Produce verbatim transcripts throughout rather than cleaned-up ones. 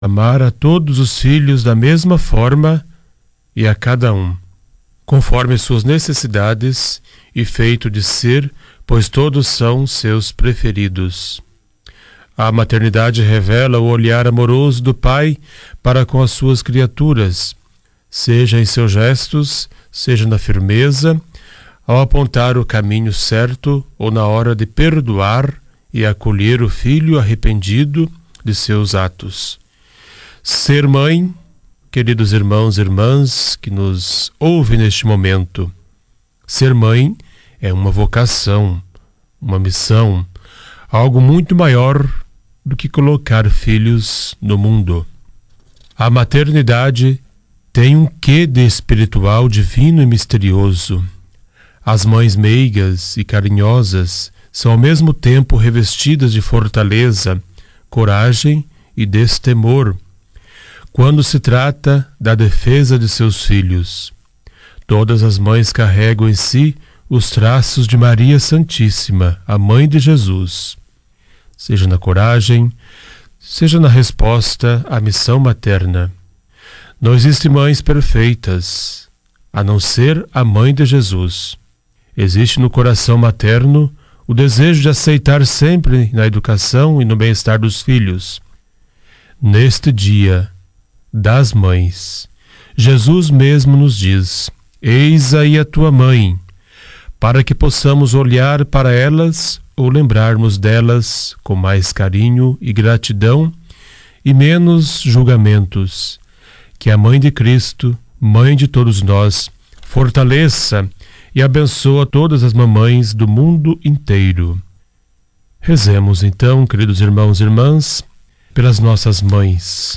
amar a todos os filhos da mesma forma e a cada um, conforme suas necessidades e feito de ser, pois todos são seus preferidos. A maternidade revela o olhar amoroso do Pai para com as suas criaturas, seja em seus gestos, seja na firmeza, ao apontar o caminho certo ou na hora de perdoar e acolher o filho arrependido de seus atos. Ser mãe, queridos irmãos e irmãs que nos ouvem neste momento, ser mãe é uma vocação, uma missão, algo muito maior do que colocar filhos no mundo. A maternidade tem um quê de espiritual, divino e misterioso. As mães meigas e carinhosas são ao mesmo tempo revestidas de fortaleza, coragem e destemor, quando se trata da defesa de seus filhos. Todas as mães carregam em si os traços de Maria Santíssima, a Mãe de Jesus, seja na coragem, seja na resposta à missão materna. Não existem mães perfeitas, a não ser a Mãe de Jesus. Existe no coração materno o desejo de aceitar sempre na educação e no bem-estar dos filhos. Neste dia das mães, Jesus mesmo nos diz: eis aí a tua mãe, para que possamos olhar para elas ou lembrarmos delas com mais carinho e gratidão e menos julgamentos. Que a Mãe de Cristo, Mãe de todos nós, fortaleça e abençoa todas as mamães do mundo inteiro. Rezemos então, queridos irmãos e irmãs, pelas nossas mães.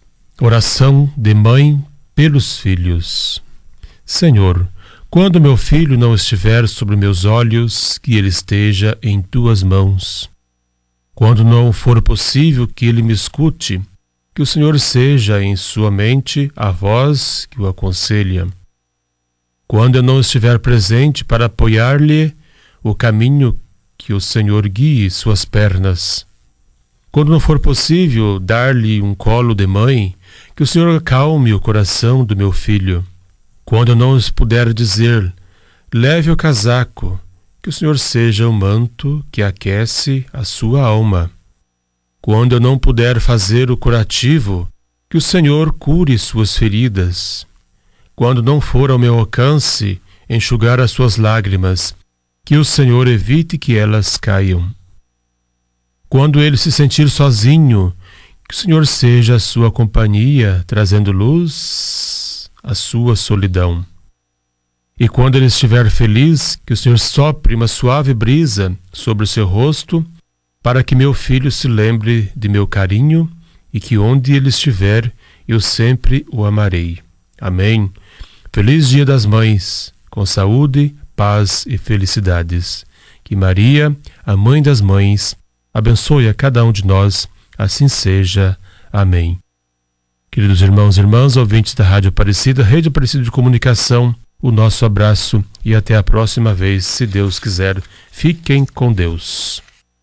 Oração de mãe pelos filhos. Senhor, quando meu filho não estiver sobre meus olhos, que ele esteja em tuas mãos. Quando não for possível que ele me escute, que o Senhor seja em sua mente a voz que o aconselha. Quando eu não estiver presente para apoiar-lhe o caminho, que o Senhor guie suas pernas. Quando não for possível dar-lhe um colo de mãe, que o Senhor acalme o coração do meu filho. Quando eu não puder dizer, leve o casaco, que o Senhor seja o manto que aquece a sua alma. Quando eu não puder fazer o curativo, que o Senhor cure suas feridas. Quando não for ao meu alcance enxugar as suas lágrimas, que o Senhor evite que elas caiam. Quando ele se sentir sozinho, que o Senhor seja a sua companhia, trazendo luz à sua solidão. E quando ele estiver feliz, que o Senhor sopre uma suave brisa sobre o seu rosto, para que meu filho se lembre de meu carinho e que onde ele estiver, eu sempre o amarei. Amém. Feliz Dia das Mães, com saúde, paz e felicidades. Que Maria, a Mãe das Mães, abençoe a cada um de nós. Assim seja. Amém. Queridos irmãos e irmãs, ouvintes da Rádio Aparecida, Rede Aparecida de Comunicação, o nosso abraço e até a próxima vez, se Deus quiser. Fiquem com Deus.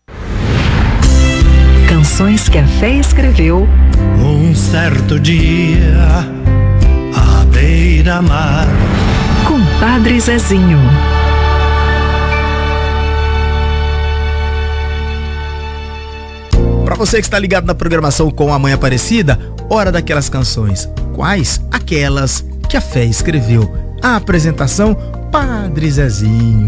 Canções que a fé escreveu. Um certo dia, à beira-mar, Com Padre Zezinho. Para você que está ligado na programação com a Mãe Aparecida, hora daquelas canções. Quais? Aquelas que a fé escreveu. A apresentação, Padre Zezinho.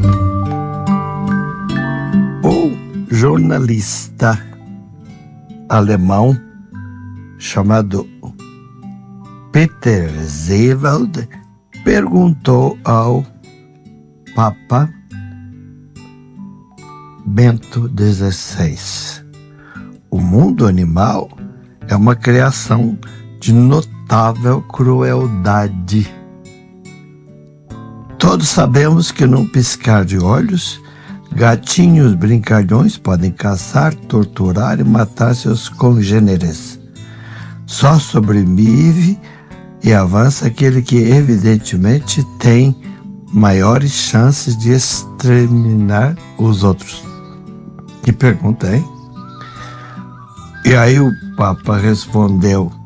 O jornalista alemão chamado Peter Seewald perguntou ao Papa Bento dezesseis: o mundo animal é uma criação de notável crueldade. Todos sabemos que num piscar de olhos, gatinhos brincalhões podem caçar, torturar e matar seus congêneres. Só sobrevive e avança aquele que evidentemente tem maiores chances de exterminar os outros. Que pergunta, hein? E aí o Papa respondeu: